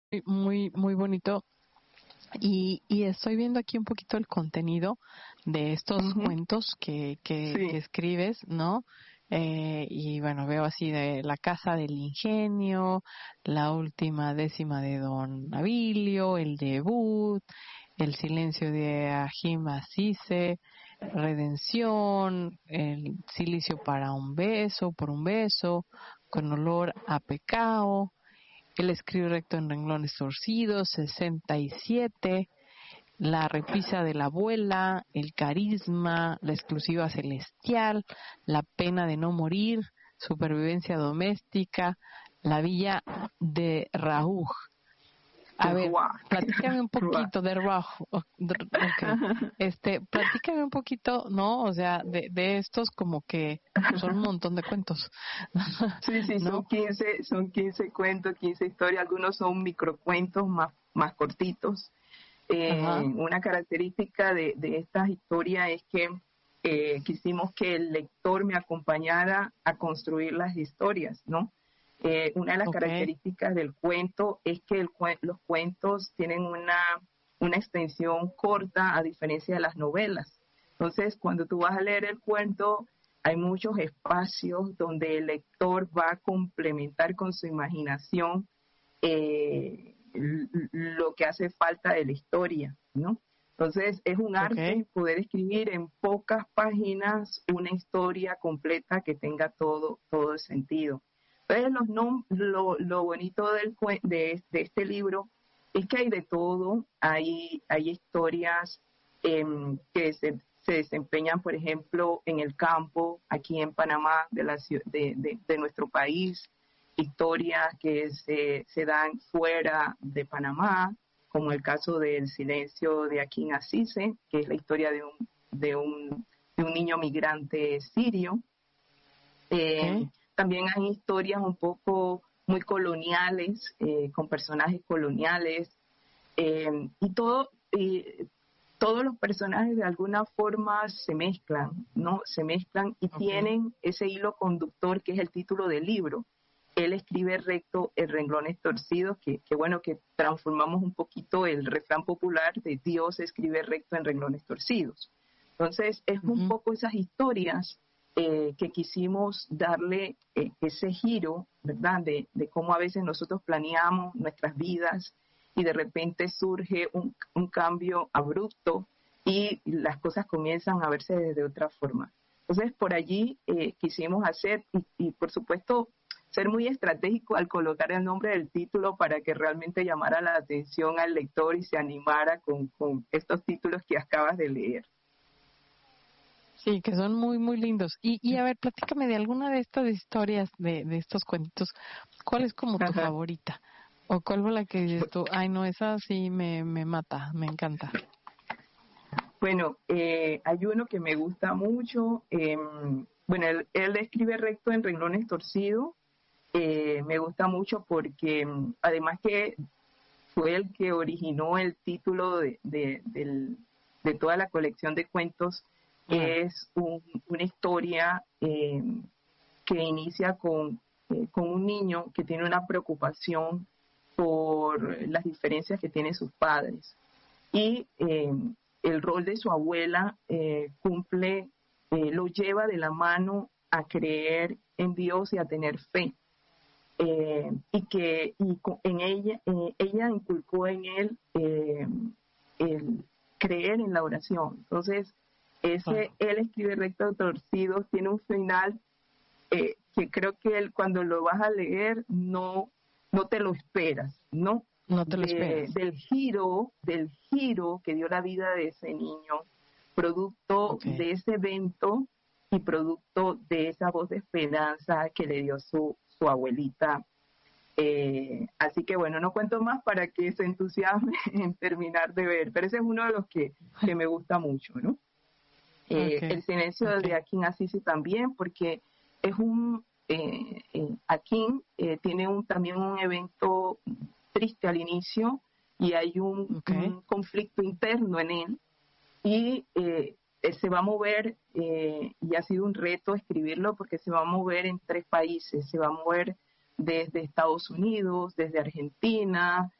muy, muy bonito. Y estoy viendo aquí un poquito el contenido de estos cuentos que escribes, ¿no? Y bueno, veo así de La Casa del Ingenio, La Última Décima de Don Abilio, El Debut, El Silencio de Ajim Asise, Redención, El Silicio para un beso, por un beso, Con olor a pecado, El escribe recto en renglones torcidos, 67, La repisa de la abuela, El carisma, La exclusiva celestial, La pena de no morir, Supervivencia doméstica, La villa de Raúj. A ver, platícame un poquito de Raúj. Platícame un poquito, ¿no? O sea, de estos como que son un montón de cuentos. Sí, ¿no? son 15 cuentos, 15 historias, algunos son microcuentos más cortitos. Una característica de estas historias es que quisimos que el lector me acompañara a construir las historias, ¿no? Una de las características del cuento es que los cuentos tienen una extensión corta a diferencia de las novelas. Entonces, cuando tú vas a leer el cuento, hay muchos espacios donde el lector va a complementar con su imaginación lo que hace falta de la historia, ¿no? Entonces, es un arte poder escribir en pocas páginas una historia completa que tenga todo el sentido. Entonces, lo bonito de este libro es que hay de todo. Hay historias que se desempeñan, por ejemplo, en el campo, aquí en Panamá, de nuestro país, historias que se dan fuera de Panamá, como el caso del Silencio de Ajim Asise, que es la historia de un niño migrante sirio. También hay historias un poco muy coloniales, con personajes coloniales, y todos los personajes de alguna forma se mezclan, ¿no? Se mezclan y tienen ese hilo conductor que es el título del libro. Él escribe recto en renglones torcidos, que transformamos un poquito el refrán popular de Dios escribe recto en renglones torcidos. Entonces, es un poco esas historias que quisimos darle ese giro, ¿verdad? De cómo a veces nosotros planeamos nuestras vidas y de repente surge un cambio abrupto y las cosas comienzan a verse de otra forma. Entonces, por allí quisimos hacer, y por supuesto, ser muy estratégico al colocar el nombre del título para que realmente llamara la atención al lector y se animara con estos títulos que acabas de leer. Sí, que son muy, muy lindos. Y a ver, platícame de alguna de estas historias, de estos cuentitos. ¿Cuál es como tu favorita? ¿O cuál fue la que dices tú? Ay, no, esa sí me mata, me encanta. Bueno, hay uno que me gusta mucho. Él escribe recto en renglones torcidos. Me gusta mucho porque además que fue el que originó el título de toda la colección de cuentos, es una historia que inicia con un niño que tiene una preocupación por las diferencias que tienen sus padres. Y el rol de su abuela lo lleva de la mano a creer en Dios y a tener fe. Ella inculcó en él el creer en la oración. Entonces, él escribe recto torcido, tiene un final que creo que él, cuando lo vas a leer no te lo esperas, ¿no? No te lo esperas. Del giro que dio la vida de ese niño, producto de ese evento y producto de esa voz de esperanza que le dio su abuelita. Así que bueno, no cuento más para que se entusiasme en terminar de ver, pero ese es uno de los que me gusta mucho, ¿no? El Silencio de Ajim Asise también, porque es Ajim tiene también un evento triste al inicio y hay un conflicto interno en él y se va a mover, y ha sido un reto escribirlo porque se va a mover en 3 países, se va a mover desde Estados Unidos, desde Argentina,